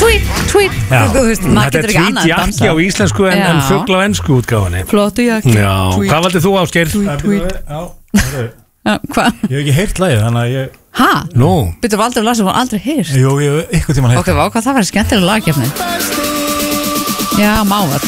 tweet Þú veist, maður getur ekki annað Þetta er tweet jakki á íslensku en fugl á ensku útgáfunni Flottu jakki Hvað valdið þú, Ásgeir? Tweet Hvað? Ég hef ekki heyrt lagið, þannig að ég Hæ? Nú Býttu Valdur Larsson var aldrei heyrt Jú, ég hef eitthvað tímann heyrt Ok, vá, hvað það verður skemmtilega laggefni Já, mávar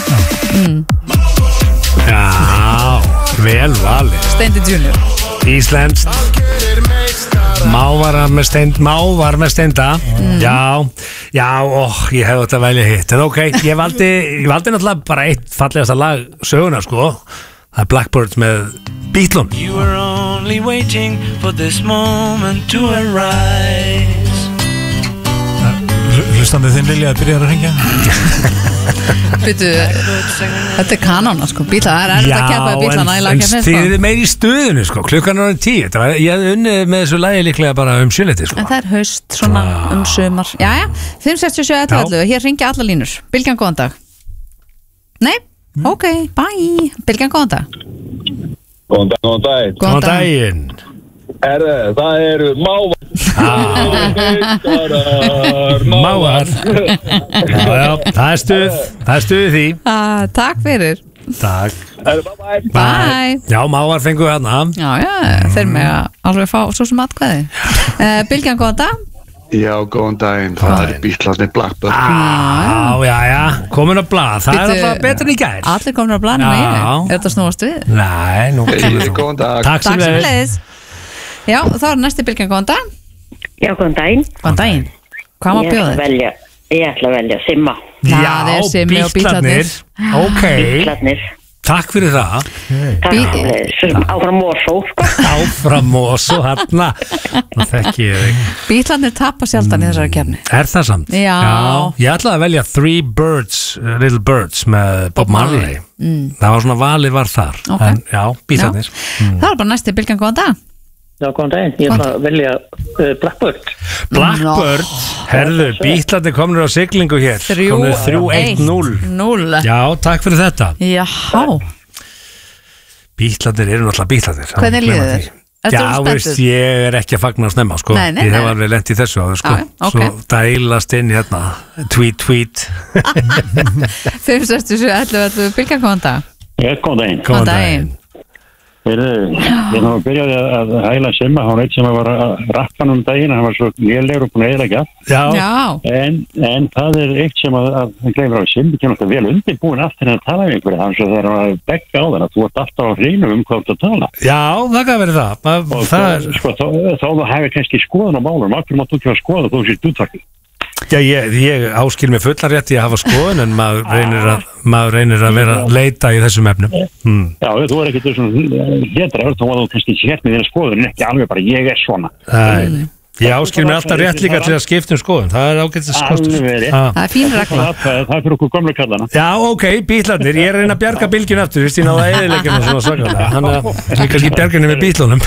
Já, vel valið Steindi Junior Íslenskt Mávar með steinda Já, ég hef þetta velja hitt En ok, ég valdi náttúrulega bara eitt fallegasta lag söguna sko Það er Blackbird með Beatlum You were only waiting for this moment to arise Hlustandi þinn vilja að byrja að ringja Býttu, þetta er kanona sko Bíla, það er að keppa bílana í laggefni en þið er meir í stuðinu sko Klukkan er 10 Ég hef unnið með þessu lagi líklega bara sjöleti sko En það er haust, svona sumar Jæja, 56711 Hér ringja alla línur Bylgjan, góðan dag Nei, ok, bye Bylgjan, góðan dag Góðan daginn Það eru mávar Mávar Já, það er stuð því Takk fyrir Takk Bye Já, mávar fengu hérna Já, þeir með að alveg fá svo sem atkvæði Bylgjan, góðan dag Já, góðan daginn, það er Beatlarnir Blackbird Já, komin að blað Það er alltaf betur en í gær Allir komin að blað nema ég Er þetta snúast við? Nei, nú kemur þú Góðan dag Takk sem leiðis Já, þá er næsti Bylgjan, góðan dag Já, góðan daginn Góðan daginn Hvað má bjóða þér? Ég ætla að velja Simma Það er Simmi og Bítlarnir Ok, Bítlarnir takk fyrir það Áfram Mosó Áfram Mosó, hérna Nú þekki ég þig Bítlarnir tappa sjaldan í þessari kefni Er það samt? Já. Ég ætlaði að velja Little Birds með Bob Marley Það var svona valið var þar Ok. En já, Bítlarnir Það er bara næsti Bylgjan, góðan dag Já, góðan daginn, ég ætla að velja Blackbird Blackbird, herðu, Bítlarnir komnir á siglingu hér Komnir 3-1-0 Já, takk fyrir þetta Jáhá Bítlarnir eru náttúrulega Bítlarnir Hvernig líður þér? Já, veist, ég er ekki að fagna að snemma sko. Nei. Ég hef alveg lent í þessu áður sko. Okay. Svo dælast inn í hérna Tweet 56711 Bylgjan, góðan dag Góðan daginn Góðan daginn Ég náðu að byrja að hæla Simma, hann eitt sem var að rappa um daginn, hann var svo lélegur og búin að eiginlega en það er eitt sem að hann gleymir á Simmi, ekki náttúrulega vel undirbúin aftur en að tala um einhverju, hann svo þegar hann begga á þann að þú ert alltaf á hreinu hvað þú tala. Já, það kann verið það. Þá þú hefur kannski skoðun á málum, akkur mátt þú ekki að skoða þú sér útvarpið. Já, ég áskil mig fullan rétt í að hafa skoðun en maður reynir að vera að leita í þessum efnum. Já, þú er ekkert svona hétræður, þá var þú kannski sért með þína skoðun en ekki alveg bara ég er svona. Nei, ég áskil mig alltaf rétt líka til að skipta skoðun, það er ágætis kostur. Það er fín regla. Það er fyrir okkur gamla kallana. Já, ok, Bítlarnir, ég reyna að bjarga bylgjun aftur, ég náðu að eyðileggja svona svakalega, þannig að ég kannski bjarga henni með Bítlunum.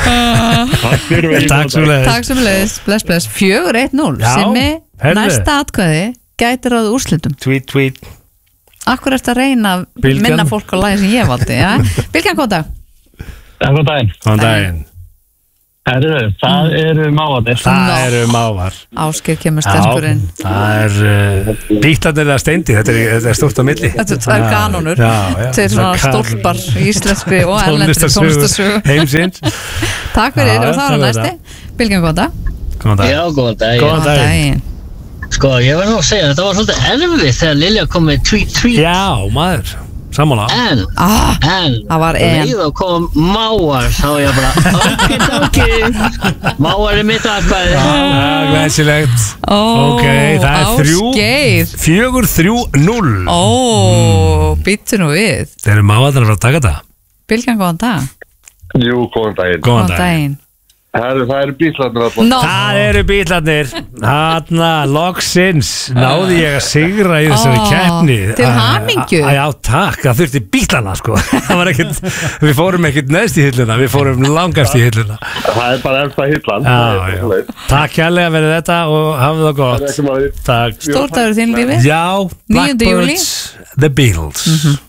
Takk sem leiðis, bless 4-1-0, Simmi, næsta atkvæði gætir á úrslitum. Tweet Akkur ertu að reyna að minna fólk á lagi sem ég valdi, ja? Bylgjan, góðan dag. Góðan daginn. Það eru mávarnir. Það eru mávar. Ásgeir kemur sterkurinn. Það er Bítlarnir eða Steindi, þetta er stórt á milli. Þetta er tvær kanónur. Þeir svona stólpar í íslenskri og erlendri tónlistarsögu. Heimsins. Takk fyrir og það var næsti. Bylgjan, góðan dag. Já, góðan daginn. Góðan daginn. Sko, ég verð nú að segja, þetta var svolítið erfið þegar Lilja kom með tweet. Já, maður. Sammála. En það var leið og kom mávar þá ég bara ok mávar er mitt aðkvæði glæsilegt ok, það er 4-3-0 býttu nú við þeir eru mávarnir að fara að taka þetta. Bylgjan, góðan dag. Jú, góðan daginn. Góðan daginn. Það eru Bítlarnir alltaf. Það eru Bítlarnir. Hanna, loksins náði ég að sigra í þessari keppni. Til hamingju. Já, takk, það þurfti Bítlana sko. Það var ekkert, við fórum ekkert neðst í hilluna, við fórum langast í hilluna. Það er bara elsta hillan. Já. Takk hérlega fyrir þetta og hafið það gott. Takk. Stórt dagur þín lífi. Já, Blackbirds, The Beatles.